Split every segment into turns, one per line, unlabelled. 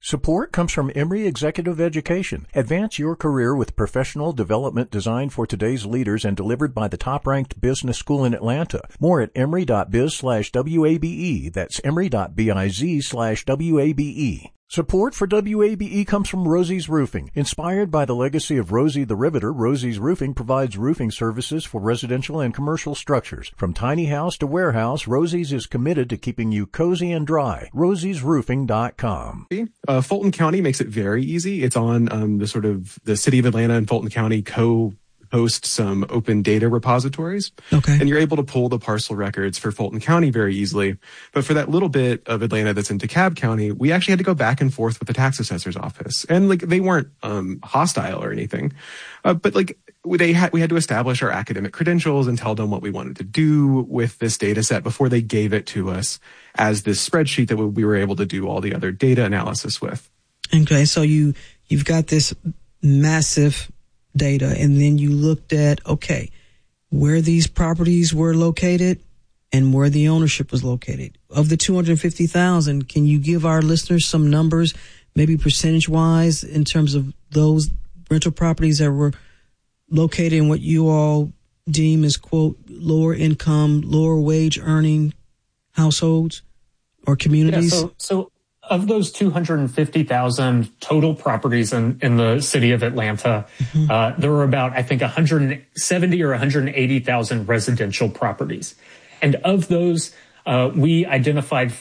Support comes from Emory Executive Education. Advance your career with professional development designed for today's leaders and delivered by the top-ranked business school in Atlanta. More at emory.biz/WABE. That's emory.biz/WABE. Support for WABE comes from Rosie's Roofing. Inspired by the legacy of Rosie the Riveter, Rosie's Roofing provides roofing services for residential and commercial structures. From tiny house to warehouse, Rosie's is committed to keeping you cozy and dry. rosiesroofing.com.
Fulton County makes it very easy. It's on the City of Atlanta and Fulton County host some open data repositories.
Okay. And
you're able to pull the parcel records for Fulton County very easily. But for that little bit of Atlanta that's in DeKalb County, we actually had to go back and forth with the tax assessor's office. And they weren't hostile or anything. But we had to establish our academic credentials and tell them what we wanted to do with this data set before they gave it to us as this spreadsheet that we were able to do all the other data analysis with.
Okay, so you've got this massive data, and then you looked at, okay, where these properties were located and where the ownership was located. Of the 250,000, can you give our listeners some numbers, maybe percentage-wise, in terms of those rental properties that were located in what you all deem as, quote, lower income, lower wage earning households or communities?
Yeah, so of those 250,000 total properties in the city of Atlanta, there were about, I think, 170 or 180,000 residential properties. And of those, we identified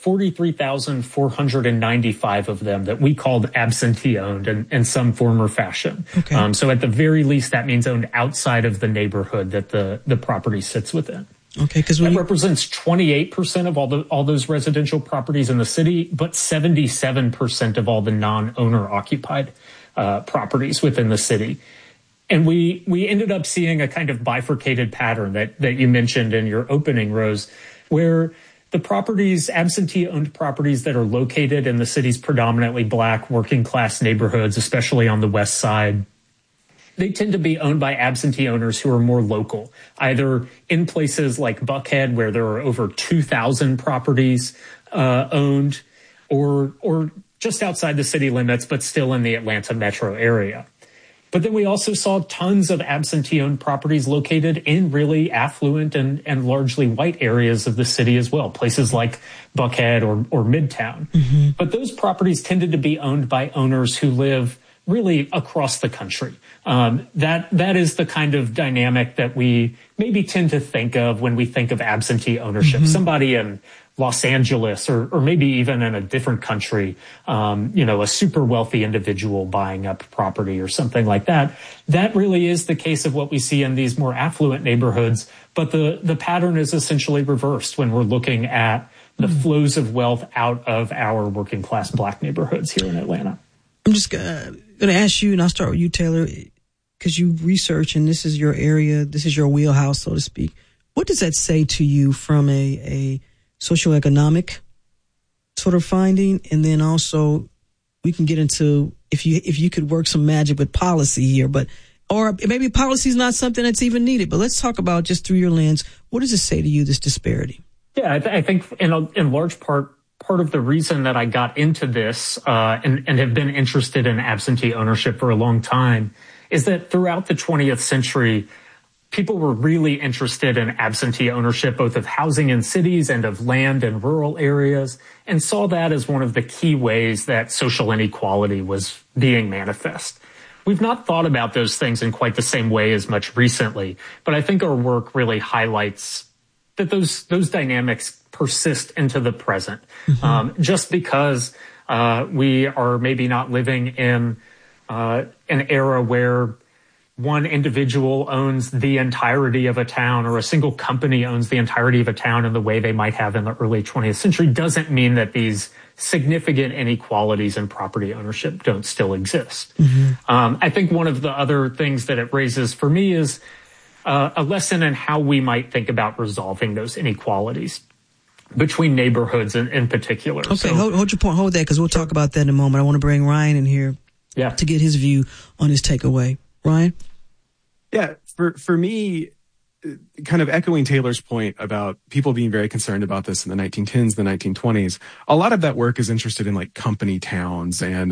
43,495 of them that we called absentee owned in some form or fashion.
Okay.
So at the very least, that means owned outside of the neighborhood that the property sits within.
Okay, because
that represents 28% of all those residential properties in the city, but 77% of all the non-owner occupied properties within the city. And we ended up seeing a kind of bifurcated pattern that you mentioned in your opening, Rose, where the properties, absentee-owned properties that are located in the city's predominantly Black working class neighborhoods, especially on the west side, they tend to be owned by absentee owners who are more local, either in places like Buckhead, where there are over 2,000 properties owned, or just outside the city limits, but still in the Atlanta metro area. But then we also saw tons of absentee-owned properties located in really affluent and largely white areas of the city as well, places like Buckhead or Midtown.
Mm-hmm.
But those properties tended to be owned by owners who live really across the country. That is the kind of dynamic that we maybe tend to think of when we think of absentee ownership. Mm-hmm. Somebody in Los Angeles or maybe even in a different country, a super wealthy individual buying up property or something like that. That really is the case of what we see in these more affluent neighborhoods. But the pattern is essentially reversed when we're looking at the flows of wealth out of our working class Black neighborhoods here in Atlanta.
I'm just going to ask you, and I'll start with you, Taylor, because you research and this is your area, this is your wheelhouse, so to speak. What does that say to you from a socioeconomic sort of finding? And then also we can get into if you could work some magic with policy here, or maybe policy is not something that's even needed. But let's talk about, just through your lens, what does it say to you, this disparity?
Yeah, I think in large part of the reason that I got into this and have been interested in absentee ownership for a long time is that throughout the 20th century, people were really interested in absentee ownership, both of housing in cities and of land in rural areas, and saw that as one of the key ways that social inequality was being manifest. We've not thought about those things in quite the same way as much recently, but I think our work really highlights that those dynamics persist into the present. Mm-hmm. Just because we are maybe not living in an era where one individual owns the entirety of a town or a single company owns the entirety of a town in the way they might have in the early 20th century doesn't mean that these significant inequalities in property ownership don't still exist. Mm-hmm. I think one of the other things that it raises for me is a lesson in how we might think about resolving those inequalities between neighborhoods in particular.
Okay, so, hold your point. Hold that, because we'll talk about that in a moment. I want to bring Ryan in here to get his view on his takeaway. Ryan?
Yeah, for me, kind of echoing Taylor's point about people being very concerned about this in the 1910s, the 1920s, a lot of that work is interested in like company towns and